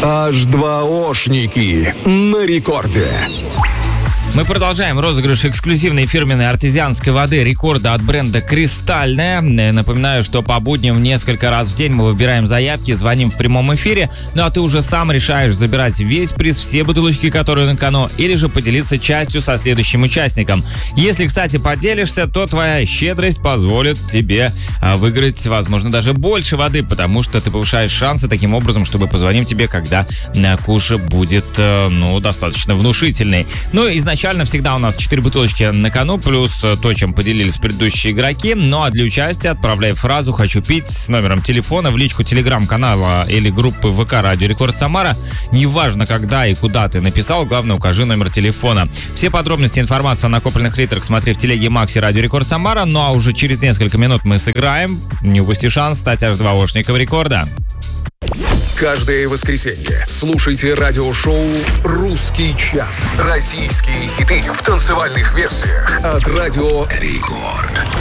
H2O-шники на рекорде. Мы продолжаем розыгрыш эксклюзивной фирменной артезианской воды рекорда от бренда «Кристальная». Напоминаю, что по будням несколько раз в день мы выбираем заявки, звоним в прямом эфире. Ну а ты уже сам решаешь, забирать весь приз, все бутылочки, которые на кону, или же поделиться частью со следующим участником. Если, кстати, поделишься, то твоя щедрость позволит тебе выиграть, возможно, даже больше воды, потому что ты повышаешь шансы таким образом, чтобы позвоним тебе, когда куш будет, достаточно внушительный. Ну, изначально всегда у нас 4 бутылочки на кону, плюс то, чем поделились предыдущие игроки. Ну а для участия отправляй фразу «Хочу пить» с номером телефона в личку телеграм-канала или группы ВК «Радио Рекорд Самара». Неважно, когда и куда ты написал, главное, укажи номер телефона. Все подробности и информацию о накопленных литрах смотри в телеге Макси «Радио Рекорд Самара». Ну а уже через несколько минут мы сыграем. Не упусти шанс стать H2O-шником рекорда. Каждое воскресенье слушайте радиошоу «Русский час». Российские хиты в танцевальных версиях от Радио Рекорд.